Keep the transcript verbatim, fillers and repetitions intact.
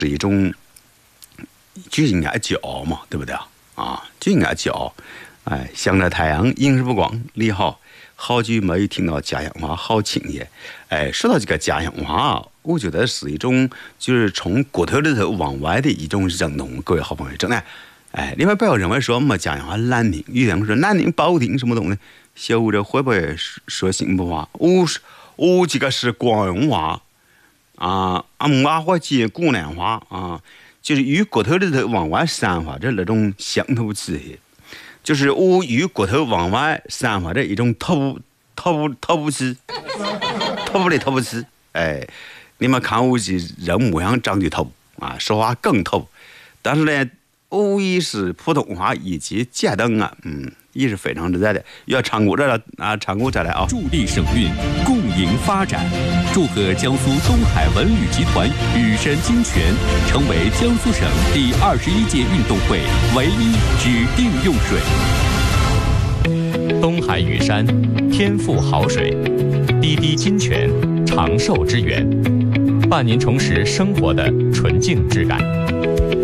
一种就应该骄傲嘛，对不对啊？就应该骄傲。哎，向着太阳，迎日不光，你好，好久没有听到家乡话，好亲切。哎，说到这个家乡话，我觉得是一种就是从骨头里头往外的一种认同。各位好朋友，真的，哎，你们不要认为说我们家乡话难听，有人说难听不好听什么东西，小伙子会不会说新普话？我是我这个是广东话啊，啊，我会接湖南话啊，就是与骨头里头往外散发着那种乡土气息。就是我与骨头往外散发着一种透透透气，透的透气。哎，你们看我这人模样长得透啊，说话更透。但是呢，我也是普通话以及简单啊，嗯，也是非常自在的。要唱歌这了啊，唱歌再来啊！ 助力省运，共赢发展。祝贺江苏东海文旅集团羽山精泉成为江苏省第二十一届运动会唯一指定用水。 东海羽山，天赋好水，滴滴金泉，长寿之源，伴您重拾生活的纯净质感。